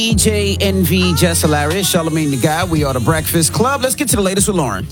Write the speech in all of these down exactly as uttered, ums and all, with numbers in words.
D J N V, Jess Hilarious, Charlamagne the Guy. We are the Breakfast Club. Let's get to the latest with Lauren.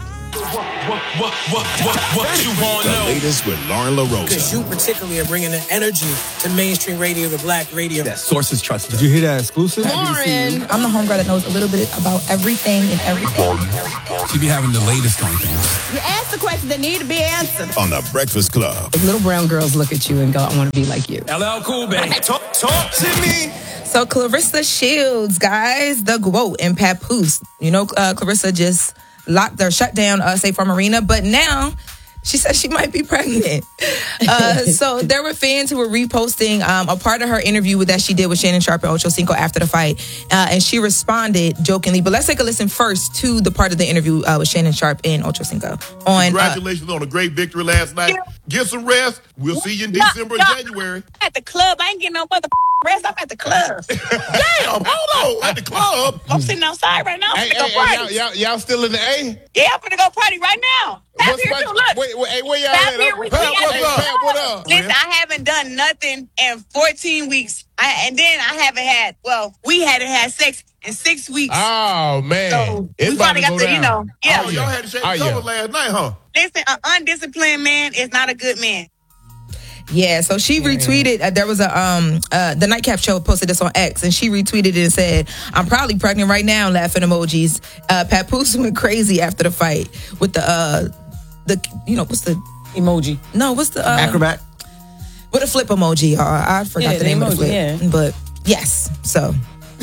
What, what, what, what, what you want to know? The latest with Lauren LaRosa. Because you particularly are bringing the energy to mainstream radio, to black radio. That sources trust. Did you hear that exclusive? Lauren. I'm the homegirl that knows a little bit about everything and everything. She be having the latest on things. You ask the questions that need to be answered. On the Breakfast Club. If little brown girls look at you and go, I want to be like you. L L Cool, baby. Talk, talk to me. So Clarissa Shields, guys, the GWOAT and Papoose. You know, uh, Clarissa just locked or shut down uh, State Farm Arena, but now she says she might be pregnant. Uh, so there were fans who were reposting um, a part of her interview that she did with Shannon Sharpe and Ocho Cinco after the fight, uh, and she responded jokingly. But let's take a listen first to the part of the interview uh, with Shannon Sharpe and Ocho Cinco. On, Congratulations uh, on a great victory last night. Yeah. Get some rest. We'll see you in December no, no. and January. At the club, I ain't getting no mother rest. I'm at the club. Damn, hold on. At the club. I'm sitting outside right now. I'm hey, finna hey, go party. Y'all, y'all, y'all still in the A? Yeah, I'm finna go party right now. Pat here too, look. Wait, wait, hey, where y'all Pat at? here, we, Pat, we what's at up? Pat, what up? Listen, I haven't done nothing in fourteen weeks. I, and then I haven't had, well, we hadn't had sex in six weeks. Oh, man. So it's we about finally to got go to, down. you know. Yeah. Oh, y'all had to shake Oh, the yeah. covers last night, huh? Listen, an undisciplined man is not a good man. Yeah, so she retweeted. Uh, there was a um uh the Nightcap Show posted this on X, and she retweeted it and said, "I'm probably pregnant right now." Laughing emojis. Uh, Papoose went crazy after the fight with the uh the you know what's the emoji? No, what's the uh, acrobat with a flip emoji? Y'all, I forgot Yeah, the the name emoji, of the flip, yeah. but yes. So,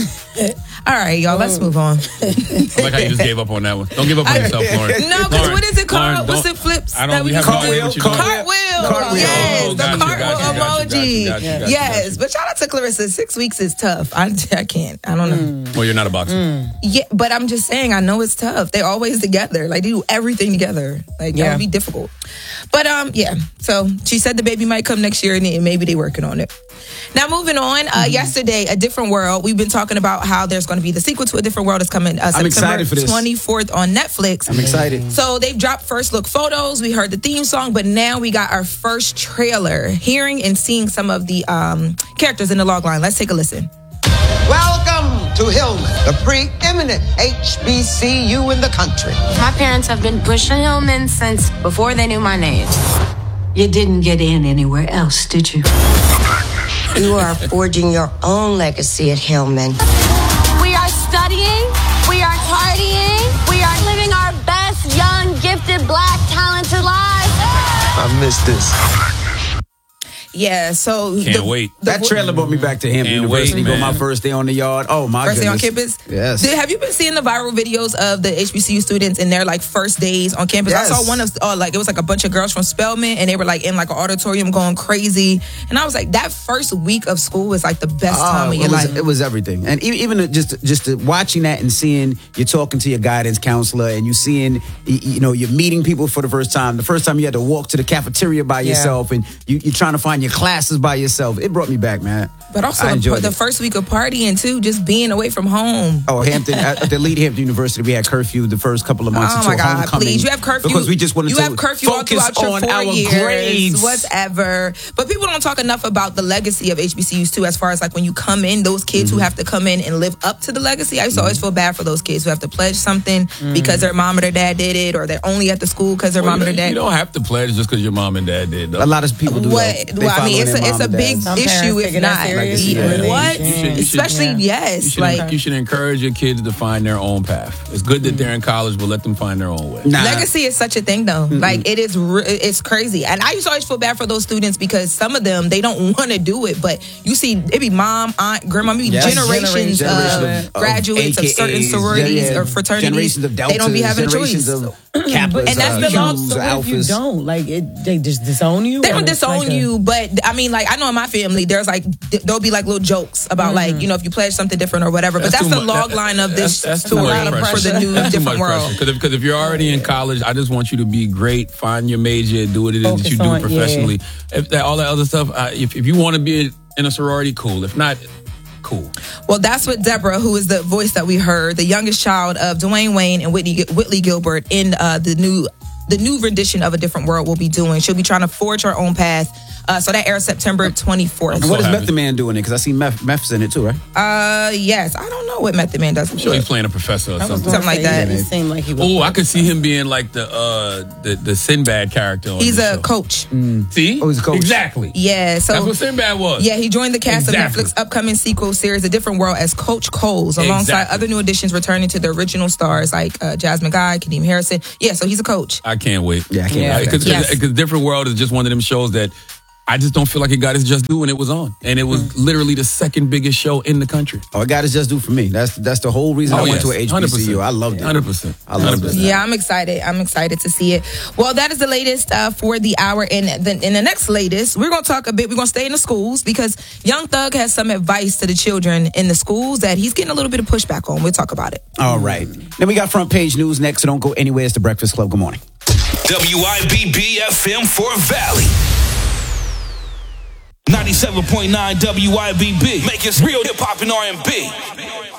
all right, y'all, let's move on. I like how you just gave up on that one. Don't give up on yourself, Lauren. No, because what is it called? Lauren, What's don't- the flips? I that don't. we We have can no do? idea what you're doing. Cartwheel. Cartwheel. Yes, Oh, the gotcha, cartwheel gotcha, gotcha, gotcha, emoji. gotcha, gotcha, Yes, gotcha. but shout out to Clarissa. Six weeks is tough. I, I can't. I don't know. Well, you're not a boxer. Yeah, but I'm just saying, I know it's tough. They're always together. Like, they do everything together. Like, that Yeah. would be difficult. But, um, yeah. So, she said the baby might come next year, and maybe they're working on it. Now, moving on. Uh, Mm-hmm. Yesterday, A Different World. We've been talking about how there's going to be the sequel to A Different World. It's coming uh, I'm September excited for this. twenty-fourth on Netflix. I'm excited. So, they've dropped first look photos. We heard the theme song, but now we got our first trailer. Hearing and seeing some of the um, characters in the logline. Let's take a listen. Welcome to Hillman, the preeminent H B C U in the country. My parents have been pushing Hillman since before they knew my name. You didn't get in anywhere else, did you? You are forging your own legacy at Hillman. We are studying, we are partying, we are living our best young, gifted, black, talented lives. I miss this. Yeah, so Can't the, wait. the- That trailer brought me back to Hampton Can't University. wait, Go man. my first day on the yard. Oh my First day on goodness. campus? Yes. Did, have you been seeing the viral videos of the H B C U students in their like first days on campus? Yes. I saw one of oh like it was like a bunch of girls from Spelman, and they were like in like an auditorium going crazy. And I was like, that first week of school was like the best time Oh, of your it was, life. it was everything, and e- even just just watching that and seeing you're talking to your guidance counselor, and you seeing y- you know you're meeting people for the first time. The first time you had to walk to the cafeteria by yourself, and you, you're trying to find your classes by yourself. It brought me back, man. But also I the, enjoyed the it. first week of partying too, just being away from home. Oh, Hampton at the Lead Hampton University, we had curfew the first couple of months Oh until my God! homecoming. Please, you have curfew because we just wanted you to have curfew all focus throughout your on four our years, grades. whatever. But people don't talk enough about the legacy of H B C Us too, as far as like when you come in, those kids Mm-hmm. who have to come in and live up to the legacy. I used to always feel bad for those kids who have to pledge something Mm. because their mom or their dad did it, or they're only at the school because their Well, mom you, or their you dad. don't have to pledge just because your mom and dad did. Though. A lot of people do. What? though. They Well, I mean, follow it's a their it's mom a and big dad. Some issue parents if take it not. that serious. Yeah. What? You should- you should- Especially You yes, should, like you should encourage your kids to find their own path. It's good that they're in college, but let them find their own way. Nah. legacy is such a thing though. Like it is, re- it's crazy. And I used to always feel bad for those students because some of them they don't want to do it, but you see, it be mom, aunt, grandma, maybe Yes. generations, Generation of, of- of graduates of, A K As, certain sororities yeah, yeah. or fraternities. Generations of They don't be deltas, having a generations choice. of Kappas, And that's uh, the law. Qs, So what if you alphas. don't? Like, it, they just disown you? They Or don't it's disown like a- you, but I mean, like I know in my family, there's like th- there'll be like little jokes about like you know if you pledge something different or whatever. But that's, too the mu- log that- line of this that's, that's too story much for the pressure. new That's too different much world. Because if, 'cause if you're already in college, I just want you to be great. Find your major, do what it is Focus that you do on- professionally. If that, all that other stuff, uh, if, if you want to be in a sorority, cool. If not, cool. Well, that's what Deborah, who is the voice that we heard, the youngest child of Dwayne Wayne and Whitney Whitley Gilbert in uh, the new the new rendition of A Different World will be doing. She'll be trying to forge her own path Uh, so that airs September twenty-fourth. And what is Method Man doing it? Because I see Meth, Meth's in it too, right? Uh, yes. I don't know what Method Man does. I'm sure he's playing a professor or something. Something like that. He seemed like he was. Oh, I could see him being like the uh, the, the Sinbad character. On He's the a show. coach. Mm. See? Oh, he's a coach. Exactly. Yeah. So that's what Sinbad was. Yeah, he joined the cast Exactly. of Netflix upcoming sequel series A Different World as Coach Coles, alongside Exactly. other new additions returning to the original stars like uh, Jasmine Guy, Kadeem Harrison. Yeah, so he's a coach. I can't wait. Yeah, I can't Yeah. wait. Because Yes. Different World is just one of them shows that I just don't feel like it got its just due when it was on. And it was literally the second biggest show in the country. Oh, it got his just due for me. That's that's the whole reason Oh, I went yes. to a H B C U. I loved it. one hundred percent. I loved it. Yeah, I'm excited. I'm excited to see it. Well, that is the latest uh, for the hour. And the, in the next latest, we're going to talk a bit. We're going to stay in the schools because Young Thug has some advice to the children in the schools that he's getting a little bit of pushback on. We'll talk about it. All right. Then we got front page news next, so don't go anywhere. It's the Breakfast Club. Good morning. W I B B F M for Valley. ninety-seven point nine W I B B. Make it real hip hop and R and B.